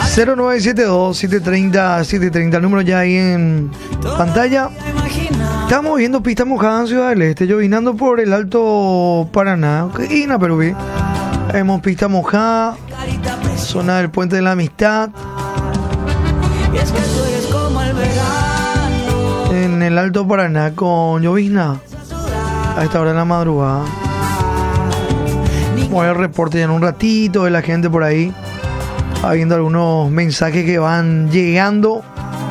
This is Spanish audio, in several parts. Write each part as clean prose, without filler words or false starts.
0972-730-730, el número ya ahí en pantalla. Estamos viendo pista mojada en Ciudad del Este, llovinando por el Alto Paraná, y en Perú. Vemos pista mojada, zona del Puente de la Amistad, en el Alto Paraná con llovizna a esta hora de la madrugada. Voy al reporte ya en un ratito de la gente por ahí, habiendo algunos mensajes que van llegando.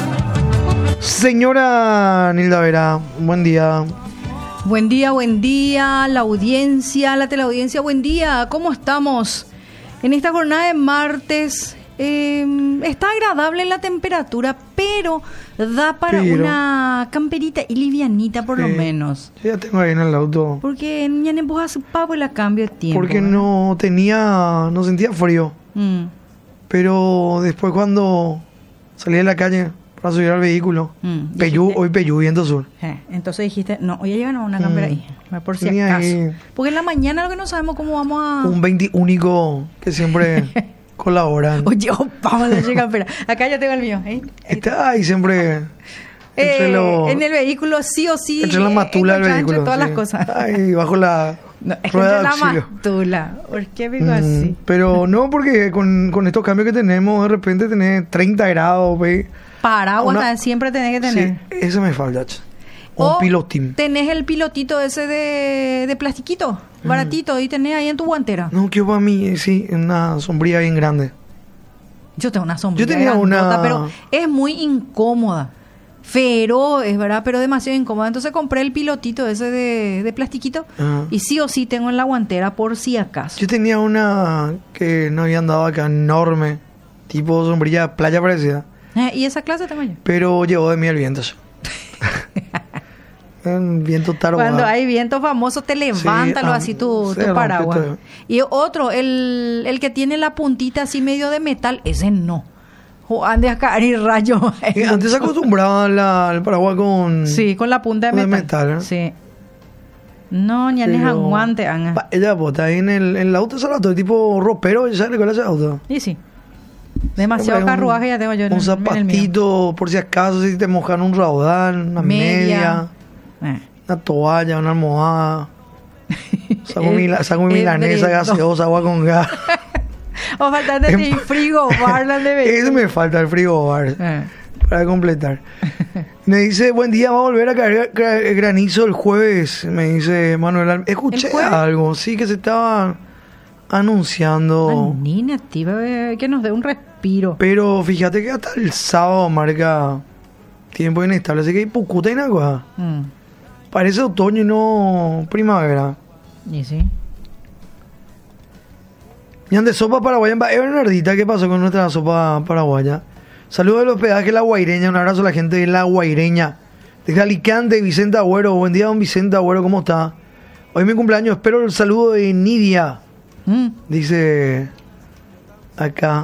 Señora Nilda Vera, buen día. Buen día, la audiencia, la teleaudiencia, buen día, ¿cómo estamos? En esta jornada de martes está agradable la temperatura, pero da para una camperita y livianita por lo menos. Yo ya tengo ahí en el auto. Porque ya no empujas su pavo y la cambio de tiempo. Porque no sentía frío. Pero después cuando salí de la calle para subir al vehículo, hoy Peyú, viento sur. Entonces dijiste, no, hoy ya llevan una campera ahí, por si acaso. Ahí. Porque en la mañana lo que no sabemos cómo vamos a... Un 20 único que siempre colaboran. Oye, vamos a hacer campera. Acá ya tengo el mío. Está ahí siempre... en el vehículo sí o sí. Entre la matula del vehículo. Entre todas las cosas. Ahí bajo la... No, es entre la matula. ¿Por qué digo así? Pero no, porque con estos cambios que tenemos, de repente tenés 30 grados, ¿ve? Paraguas siempre tenés que tener. Sí, eso me falta. Un pilotín. Tenés el pilotito ese de plastiquito, baratito, y tenés ahí en tu guantera. No, que para mí, sí, una sombrilla bien grande. Yo tengo una sombrilla. Yo tenía grandota, pero es muy incómoda. Feroz, es verdad, pero demasiado incómoda. Entonces compré el pilotito ese de plastiquito y sí o sí tengo en la guantera por si acaso. Yo tenía una que no habían dado acá, enorme, tipo sombrilla playa parecida. ¿Y esa clase tengo yo? Pero llevó de mí el viento. Un viento tarobado. Cuando hay viento famoso te levántalo así tu paraguas. Y otro, el que tiene la puntita así medio de metal, ese no. O ande a caer y rayo. Antes se acostumbraba al paraguas con... Sí, con la punta de metal. Sí. No, ni es aguante, Anga. Ella bota ahí en el auto salato, tipo ropero, ¿sabes cuál es ese auto? Y sí. Demasiado carruaje ya tengo yo en un zapatito, por si acaso, si te mojan un raudal, una media una toalla, una almohada. Saco mi milanesa gaseosa, agua con gas. O falta de frigobar, eso me falta, el frigobar, para completar. Me dice, buen día, va a volver a caer granizo el jueves, me dice Manuel. Escuché algo, sí, que se estaba anunciando. Nina, que nos dé un respiro. Pero fíjate que hasta el sábado marca tiempo inestable, así que hay pucuta y nada. Parece otoño y no primavera. Y sí. Y de sopa paraguaya. Bernardita, ¿qué pasó con nuestra sopa paraguaya? Saludos del hospedaje La Guaireña, un abrazo a la gente de La Guaireña. Desde Alicante, Vicente Agüero. Buen día, don Vicente Agüero, ¿cómo está? Hoy es mi cumpleaños, espero el saludo de Nidia. Dice acá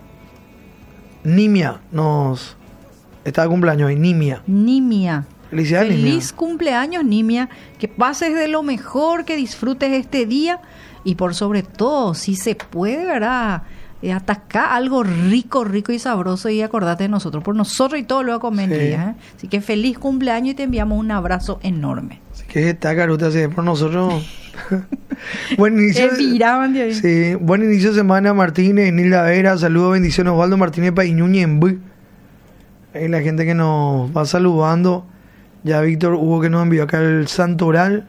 Nimia nos está de cumpleaños hoy. Nimia. Felicidades, Nimia. Feliz cumpleaños, Nimia. Que pases de lo mejor, que disfrutes este día y por sobre todo, si se puede, ¿verdad? Atacar algo rico y sabroso y acordate de nosotros. Por nosotros y todo lo va a comer. Sí. Así que feliz cumpleaños y te enviamos un abrazo enorme. Así que está caruta, sí, por nosotros. Buen inicio. Sí, buen inicio de semana, Martínez, Nilda Vera. Saludos, bendiciones, Osvaldo Martínez Pañuñembu. Ahí la gente que nos va saludando. Ya Víctor Hugo que nos envió acá el Santoral.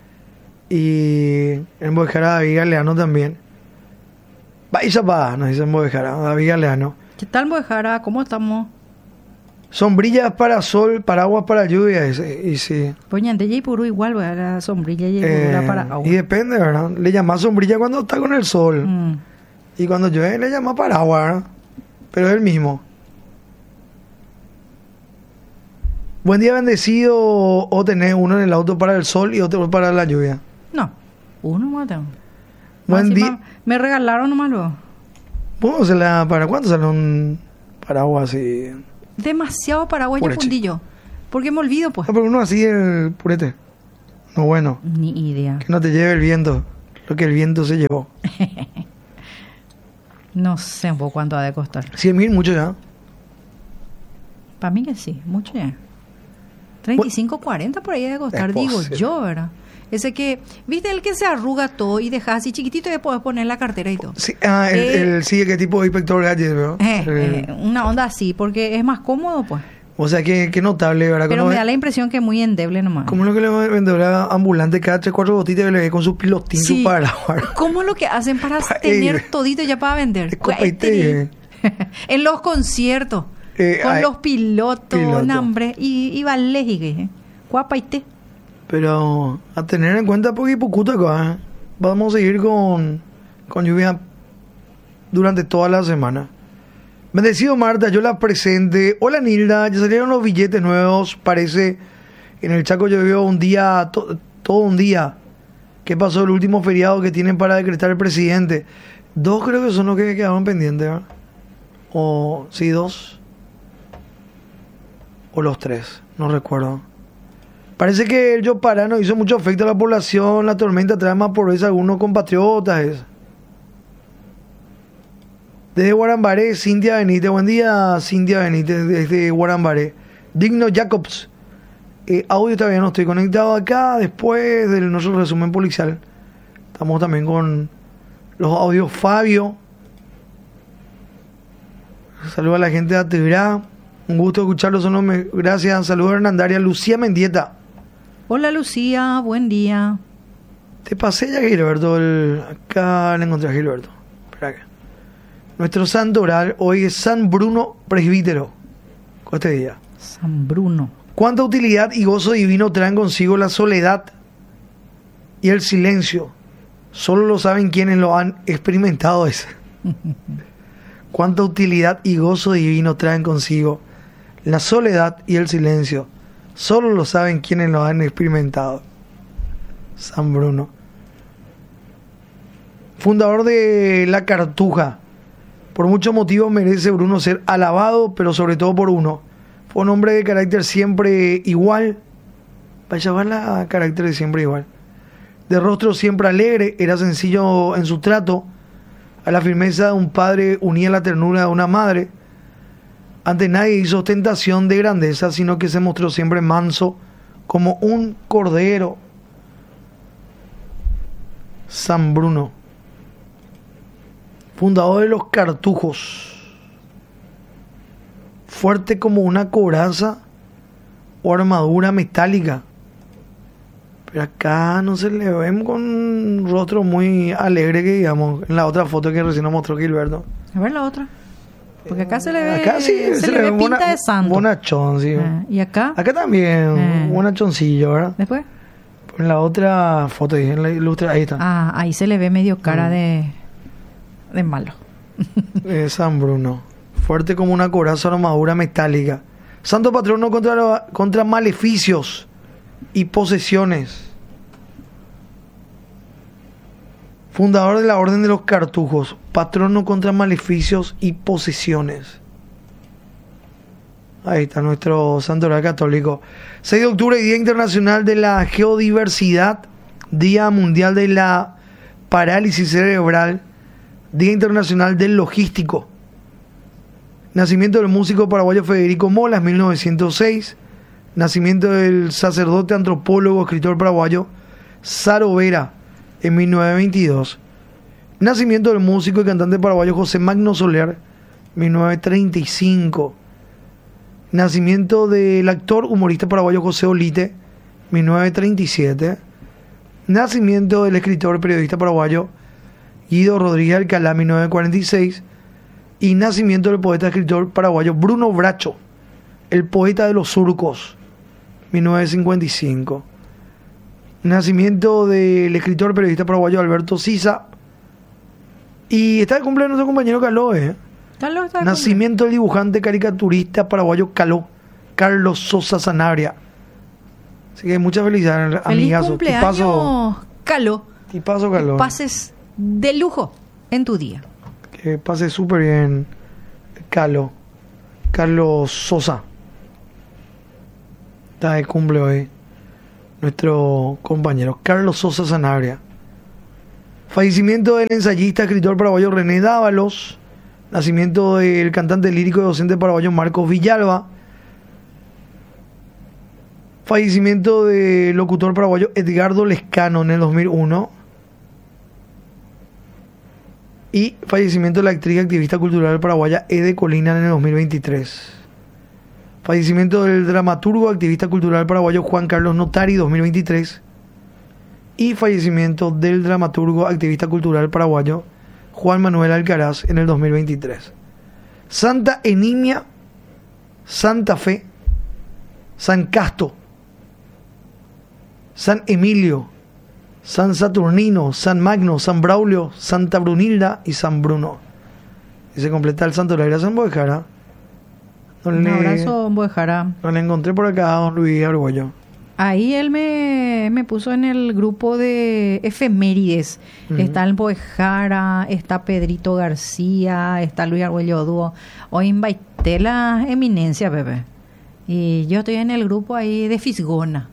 Y en Bojara David Galeano también. Vaya pa, nos dicen Bojara, David Galeano. ¿Qué tal Bojara? ¿Cómo estamos? Sombrillas para sol, paraguas para lluvia, y sí. Pues ya de Purú igual, la sombrilla y para agua. Y depende, ¿verdad? Le llamas sombrilla cuando está con el sol. Y cuando llueve le llamas paraguas, ¿verdad? Pero es el mismo. Buen día, bendecido. O tenés uno en el auto para el sol y otro para la lluvia. No, uno más tengo. Buen día. Me regalaron nomás luego. ¿Para cuánto sale un paraguas así? Demasiado paraguas y fundillo. Porque me olvido, pues. No, pero uno así, el purete. No, bueno. Ni idea. Que no te lleve el viento. Lo que el viento se llevó. No sé un poco cuánto ha de costar. 100.000, mucho ya. Para mí que sí, mucho ya. 35, 40 por ahí ha de costar, digo yo, ¿verdad? Ese que, ¿viste el que se arruga todo y deja así chiquitito y después poner la cartera y todo? Sí, sí, ¿qué tipo de inspector Gadget, ¿verdad? Una onda así, porque es más cómodo, pues. O sea, que notable, ¿verdad? Pero me da la impresión que es muy endeble nomás. ¿Cómo es lo que le vendedora ambulante cada 3-4 botitas que le ve con su pilotín, su paraguas? ¿Cómo es lo que hacen para tener todito ya para vender? En los conciertos, con los pilotos, hambre, y vale, guapaite. Pero a tener en cuenta porque Pucuta acá, vamos a seguir con lluvia durante toda la semana. Bendecido Marta, yo la presente. Hola Nilda, ya salieron los billetes nuevos, parece. En el Chaco llovió un día, todo un día. ¿Qué pasó el último feriado que tienen para decretar el presidente? 2 creo que son los que quedaron pendientes, ¿verdad? O sí, 2. O los 3, no recuerdo. Parece que el Yoparano hizo mucho efecto a la población. La tormenta trae más pobreza a algunos compatriotas. Desde Guarambaré, Cintia Benítez. Buen día, Cintia Benítez, desde Guarambaré. Digno Jacobs. Audio todavía no estoy conectado acá. Después de nuestro resumen policial, estamos también con los audios. Fabio. Saludos a la gente de Atibra. Un gusto escucharlos. Gracias. Saludos a Hernandaria. Lucía Mendieta. Hola Lucía, buen día. Te pasé ya, Gilberto. Acá le encontré a Gilberto. Espera acá. Nuestro santo oral hoy es San Bruno Presbítero. ¿Cuál este día? San Bruno. ¿Cuánta utilidad y gozo divino traen consigo la soledad y el silencio? Solo lo saben quienes lo han experimentado. ¿Cuánta utilidad y gozo divino traen consigo la soledad y el silencio? Solo lo saben quienes lo han experimentado. San Bruno. Fundador de La Cartuja. Por muchos motivos merece Bruno ser alabado, pero sobre todo por uno. Fue un hombre de carácter siempre igual. Para llevarla a carácter siempre igual. De rostro siempre alegre, era sencillo en su trato. A la firmeza de un padre unía la ternura de una madre. Ante nadie hizo ostentación de grandeza, sino que se mostró siempre manso, como un cordero. San Bruno. Fundador de los Cartujos. Fuerte como una coraza o armadura metálica. Pero acá no se le ven con un rostro muy alegre, que digamos, en la otra foto que recién nos mostró Gilberto. A ver la otra. Porque acá se le ve, acá sí, se le ve pinta de santo. Bonachón, sí. ¿Y acá? Acá también, bonachoncillo, ¿verdad? ¿Después? En la otra foto, en la ilustra, ahí está. Ahí se le ve medio cara de malo. San Bruno. Fuerte como una coraza o armadura metálica. Santo patrono contra maleficios y posesiones. Fundador de la Orden de los Cartujos. Patrono contra maleficios y posesiones. Ahí está nuestro santoral católico. 6 de octubre, Día Internacional de la Geodiversidad. Día Mundial de la Parálisis Cerebral. Día Internacional del Logístico. Nacimiento del músico paraguayo Federico Molas, 1906. Nacimiento del sacerdote, antropólogo, escritor paraguayo Saro Vera, en 1922. Nacimiento del músico y cantante paraguayo José Magno Soler, 1935. Nacimiento del actor humorista paraguayo José Olite, 1937. Nacimiento del escritor y periodista paraguayo Guido Rodríguez Alcalá, 1946. Y nacimiento del poeta y escritor paraguayo Bruno Bracho, el poeta de los surcos, 1955. Nacimiento del escritor y periodista paraguayo Alberto Sisa. Y está el cumpleaños de nuestro compañero Caló, Caló está nacimiento del dibujante caricaturista paraguayo Caló, Carlos Sosa Sanabria. Así que muchas felicidades, amigazo. Feliz cumpleaños, Caló. Tipazo Caló. Que pases de lujo en tu día. Que pase súper bien, Carlos Sosa. Está de cumple hoy nuestro compañero Carlos Sosa Sanabria. Fallecimiento del ensayista, escritor paraguayo René Dávalos, Nacimiento del cantante lírico y docente paraguayo Marcos Villalba. Fallecimiento del locutor paraguayo Edgardo Lescano en el 2001. Y fallecimiento de la actriz y activista cultural paraguaya Ede Colina en el 2023. Fallecimiento del dramaturgo, activista cultural paraguayo Juan Carlos Notari, 2023. Y fallecimiento del dramaturgo, activista cultural paraguayo Juan Manuel Alcaraz en el 2023. Santa Enimia, Santa Fe, San Casto, San Emilio, San Saturnino, San Magno, San Braulio, Santa Brunilda y San Bruno. Y se completa el santo de la San Boejara. Un abrazo, Boejara. No le encontré por acá a don Luis Arguello. Ahí él me puso en el grupo de efemérides. Está el Boejara, está Pedrito García, está Luis Arguello Dúo. Hoy invité la eminencia, Pepe. Y yo estoy en el grupo ahí de Fisgona.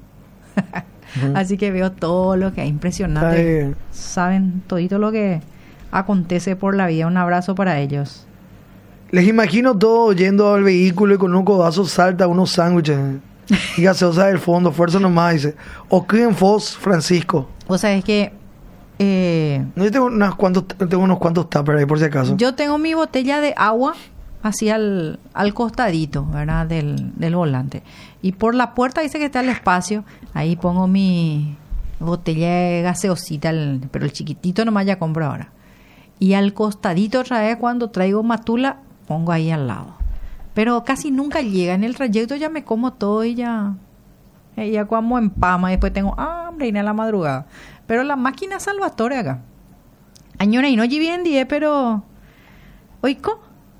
Así que veo todo lo que es impresionante. Saben todito lo que acontece por la vida. Un abrazo para ellos. Les imagino todo yendo al vehículo y con un codazo salta unos sándwiches y gaseosa del fondo, fuerza nomás, dice. O que en Foz, Francisco. O sea, es que no, yo tengo unos cuantos tuppers ahí por si acaso. Yo tengo mi botella de agua así al costadito, ¿verdad? Del volante. Y por la puerta dice que está el espacio. Ahí pongo mi botella de gaseosita, pero el chiquitito nomás ya compro ahora. Y al costadito otra vez cuando traigo matula, pongo ahí al lado. Pero casi nunca llega. En el trayecto ya me como todo y ya como empama. Después tengo hambre y en la madrugada. Pero la máquina salvatore acá. Añora y no llevé en 10, pero... ¿Oico?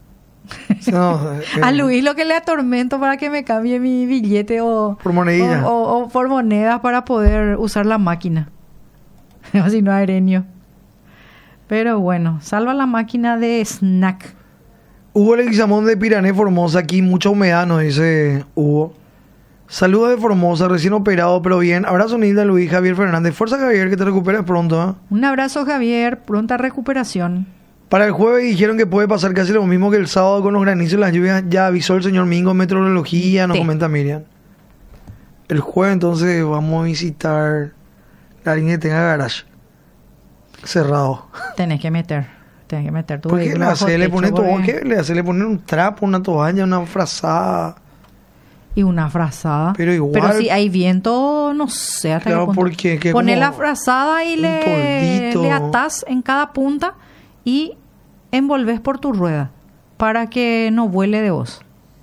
No, a Luis lo que le atormento para que me cambie mi billete por monedilla. O por monedas para poder usar la máquina. O si no, arenio. Pero bueno, salva la máquina de snack. Hugo Leguizamón de Pirané, Formosa. Aquí mucha humedad, nos dice Hugo. Saludos de Formosa, recién operado, pero bien. Abrazo, Nilda, Luis, Javier Fernández. Fuerza, Javier, que te recuperes pronto. ¿Eh? Un abrazo, Javier. Pronta recuperación. Para el jueves dijeron que puede pasar casi lo mismo que el sábado con los granizos y las lluvias. Ya avisó el señor Mingo, meteorología, nos comenta Miriam. El jueves entonces vamos a visitar la línea de Tenga Garage. Cerrado. Tenés que meter tu ¿por qué le hace? Le pone todo, ¿qué le hace? Le pone un trapo, una toalla, una frazada. Y una frazada. Pero igual. Pero si hay viento, no sé hasta claro, qué punto. Pones la frazada y le atás en cada punta y envolves por tu rueda para que no vuele de vos.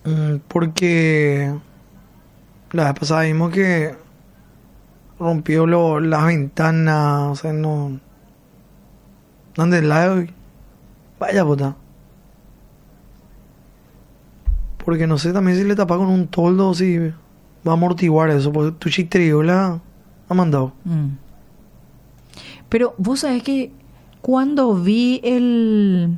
Porque la vez pasada vimos que rompió las ventanas, o sea, no... ¿Dónde la? Vaya puta. Porque no sé también si le tapa con un toldo o si va a amortiguar eso, porque tu chitriola ha mandado. Pero vos sabés que cuando vi el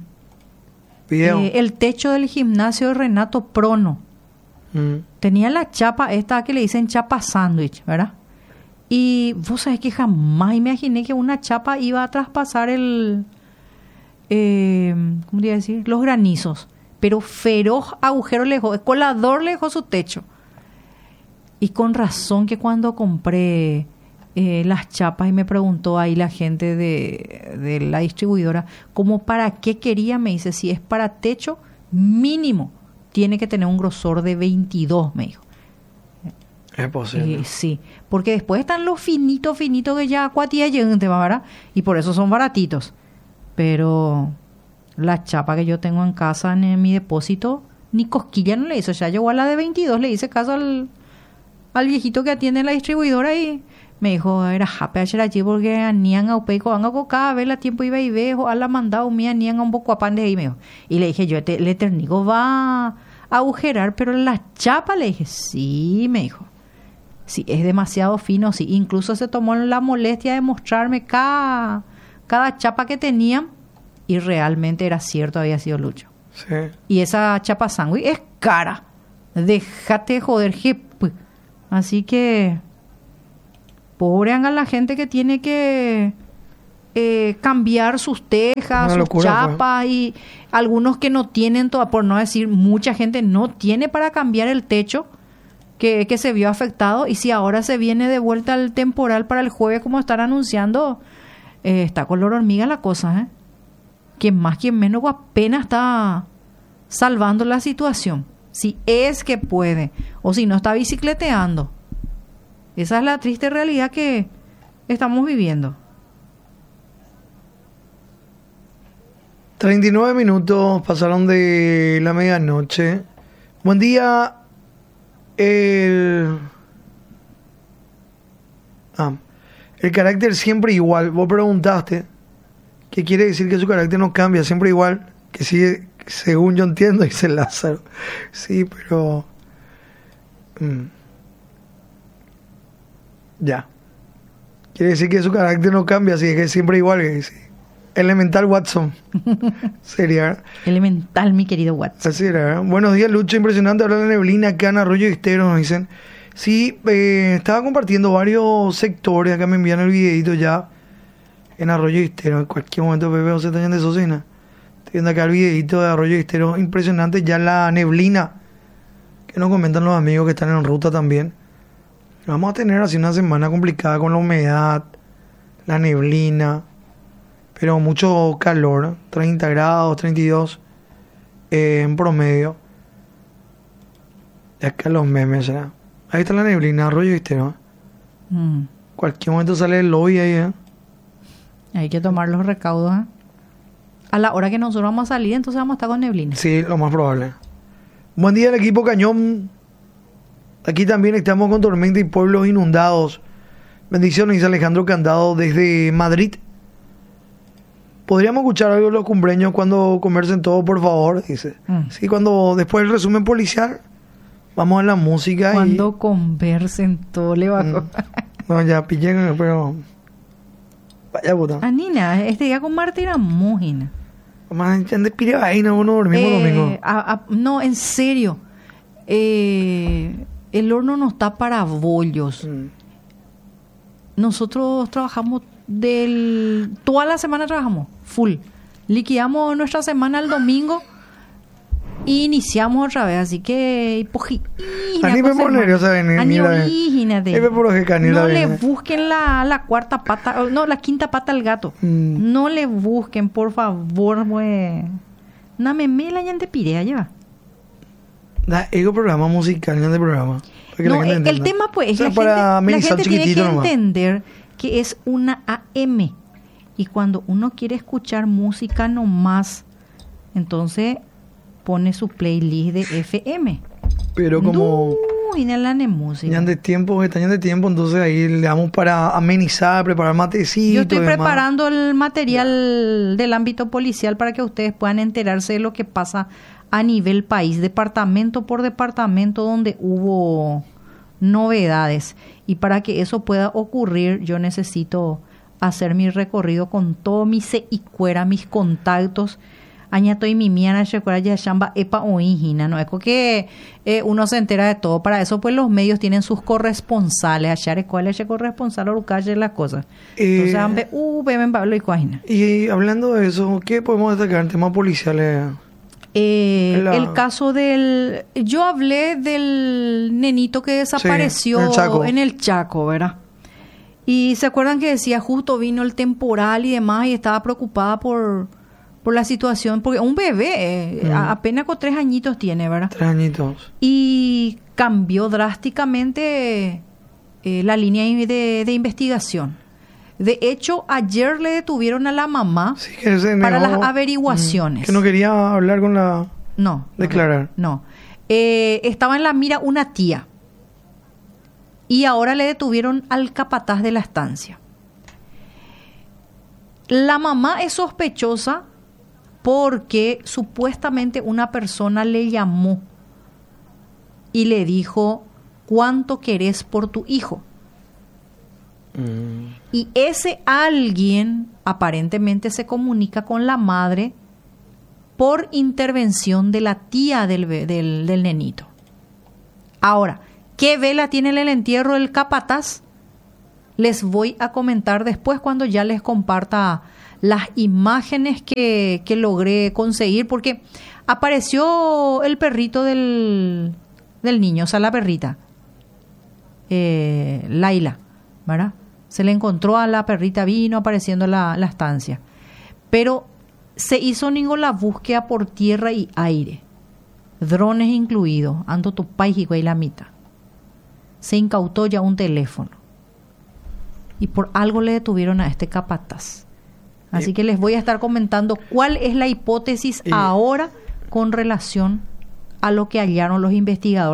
techo del gimnasio de Renato Prono, tenía la chapa esta que le dicen chapa sándwich, ¿verdad? Y vos sabés que jamás imaginé que una chapa iba a traspasar ¿cómo te iba a decir? Los granizos. Pero feroz agujero le dejó, el colador le dejó su techo. Y con razón que cuando compré las chapas y me preguntó ahí la gente de la distribuidora, como para qué quería, me dice, si es para techo, mínimo tiene que tener un grosor de 22, me dijo. Es posible. Sí, porque después están los finitos que ya cuatía llegan, ¿verdad? Y por eso son baratitos. Pero la chapa que yo tengo en casa, en mi depósito, ni cosquilla no le hizo. Ya llegó a la de 22, le hice caso al viejito que atiende en la distribuidora y me dijo, era jape ayer allí porque anían a upeico, anga cada vez la tiempo iba y vejo, a la mandado mi anían a un poco a pan de ahí, me dijo. Y le dije, el eternico va a agujerar, pero la chapa, le dije, sí, me dijo. Sí, es demasiado fino, sí. Incluso se tomó la molestia de mostrarme cada chapa que tenían y realmente era cierto, había sido Lucho. Sí. Y esa chapa sándwich es cara. Déjate joder, así que pobre haga la gente que tiene que cambiar sus tejas, sus chapas, y algunos que no tienen, por no decir mucha gente, no tiene para cambiar el techo que se vio afectado. Y si ahora se viene de vuelta el temporal para el jueves, como están anunciando, está color hormiga la cosa, ¿eh? Quien más, quien menos, apenas está salvando la situación. Si es que puede, o si no está bicicleteando. Esa es la triste realidad que estamos viviendo. 39 minutos pasaron de la medianoche. Buen día. El carácter siempre igual. Vos preguntaste qué quiere decir que su carácter no cambia, siempre igual, que sigue, según yo entiendo, dice Lázaro. Sí, pero ya. Quiere decir que su carácter no cambia, así es que siempre igual, que sí. Elemental Watson. Sería. Elemental, mi querido Watson. Así era. Buenos días, Lucho. Impresionante hablar de neblina acá en Arroyo Estero, nos dicen. Sí, estaba compartiendo varios sectores. Acá me envían el videito ya en Arroyo Estero. En cualquier momento, Pepe, o se tallan de Socena. Estoy viendo acá el videito de Arroyo Estero. Impresionante ya la neblina que nos comentan los amigos que están en ruta también. Vamos a tener así una semana complicada con la humedad, la neblina, pero mucho calor, 30 grados, 32 en promedio. Y acá los memes, ¿verdad? Ahí está la neblina, Arroyo Estero. Cualquier momento sale el lobby ahí, ¿eh? Hay que tomar los recaudos, ¿eh? A la hora que nosotros vamos a salir, entonces vamos a estar con neblina. Sí, lo más probable. Buen día al equipo Cañón. Aquí también estamos con tormenta y pueblos inundados. Bendiciones, dice Alejandro Candado desde Madrid. ¿Podríamos escuchar algo de los cumbreños cuando conversen todo, por favor? Dice. Sí, cuando después del resumen policial, vamos a la música. Cuando conversen todo, le va No, ya pillé, pero... Vaya puta. Nina, este día con Marta era mojina. Más ya de pire vaina, no dormimos domingo. No, en serio. El horno no está para bollos. Nosotros trabajamos toda la semana trabajamos full. Liquidamos nuestra semana el domingo e iniciamos otra vez, así que no le busquen la cuarta pata, no, la quinta pata al gato. No le busquen, por favor, güey. No me la ya te pide allá. Da ego programa musical, no de programa. No, el tema pues es que la gente tiene que entender que es una AM, y cuando uno quiere escuchar música nomás, entonces pone su playlist de FM. Pero como música. Ya de tiempo, entonces ahí le damos para amenizar, preparar matecito. Yo estoy preparando el material del ámbito policial para que ustedes puedan enterarse de lo que pasa a nivel país, departamento por departamento, donde hubo novedades. Y para que eso pueda ocurrir, yo necesito hacer mi recorrido con todo mi cuera, mis contactos. Añato y mi miana, ya chamba epa oígina, no es que uno se entera de todo. Para eso, pues los medios tienen sus corresponsales. Allá cuál es el corresponsal o calle la cosa. Entonces, ven Pablo y coagina. Y hablando de eso, ¿qué podemos destacar en temas policiales? El caso del... Yo hablé del nenito que desapareció en el Chaco, ¿verdad? Y se acuerdan que decía, justo vino el temporal y demás, y estaba preocupada por la situación, porque un bebé, apenas con 3 añitos tiene, ¿verdad? 3 añitos. Y cambió drásticamente la línea de investigación. De hecho, ayer le detuvieron a la mamá para las averiguaciones. Que no quería hablar con la... No. Declarar. No. Estaba en la mira una tía. Y ahora le detuvieron al capataz de la estancia. La mamá es sospechosa porque supuestamente una persona le llamó y le dijo, ¿cuánto querés por tu hijo? Y ese alguien aparentemente se comunica con la madre por intervención de la tía del nenito. Ahora, ¿qué vela tiene el entierro del capataz? Les voy a comentar después cuando ya les comparta las imágenes que logré conseguir, porque apareció el perrito del niño, o sea, la perrita, Laila, ¿verdad? Se le encontró a la perrita, vino apareciendo la estancia. Pero se hizo la búsqueda por tierra y aire, drones incluidos, ando tupaijico y la mitad. Se incautó ya un teléfono. Y por algo le detuvieron a este capataz. Así que les voy a estar comentando cuál es la hipótesis ahora con relación a lo que hallaron los investigadores.